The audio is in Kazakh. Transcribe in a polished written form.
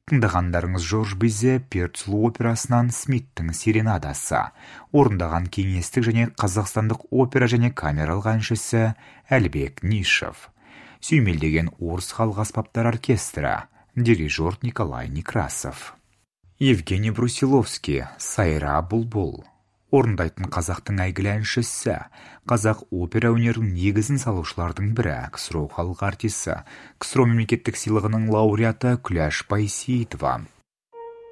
Тыңдағандарыңыз Жорж Бизе Перцлу операсынан Смиттің серенадасы. Орындаған кеңестік және қазақстандық опера және камералық әншісі Әлбек Нишев. Сүймелдеген орыс халық аспаптар оркестрі. Дирижер Николай Некрасов. Евгений Брусиловский Сайра Бұлбұл. Орындайтын қазақтың әйгілі әншісі, қазақ опера өнерінің негізін салушылардың бірі, КСРО халық артисі, КСРО мемлекеттік сыйлығының лауреаты Күләш Байсейітова.